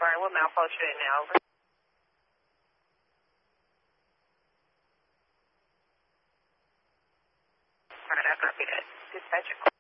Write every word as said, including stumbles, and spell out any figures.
Sorry, we'll malfunction now. All right, I copy that. Dispatcher.